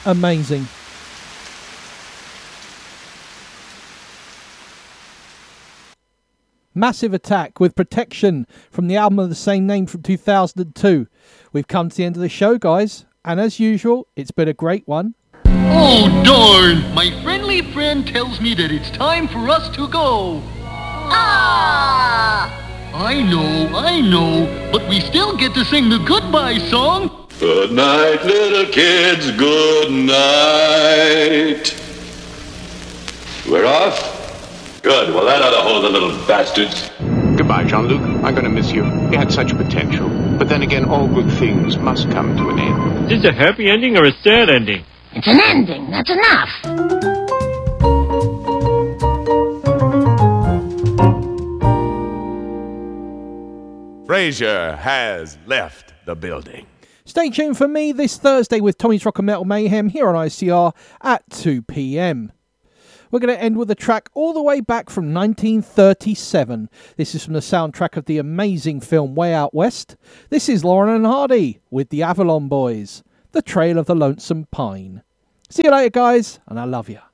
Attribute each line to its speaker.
Speaker 1: Amazing. Massive Attack with Protection from the album of the same name from 2002. We've come to the end of the show, guys, and as usual, it's been a great one.
Speaker 2: Oh, darn! My friendly friend tells me that it's time for us to go.
Speaker 3: Ah!
Speaker 2: I know, but we still get to sing the goodbye song.
Speaker 4: Good night, little kids, good night. We're off? Good, well that ought to hold the little bastards.
Speaker 5: Goodbye, Jean-Luc. I'm going to miss you. You had such potential. But then again, all good things must come to an end.
Speaker 6: Is this a happy ending or a sad ending?
Speaker 3: It's an ending, that's enough.
Speaker 7: Frasier has left the building.
Speaker 1: Stay tuned for me this Thursday with Tommy's Rock and Metal Mayhem here on ICR at 2 p.m. We're going to end with a track all the way back from 1937. This is from the soundtrack of the amazing film Way Out West. This is Lauren and Hardy with the Avalon Boys, The Trail of the Lonesome Pine. See you later, guys, and I love you.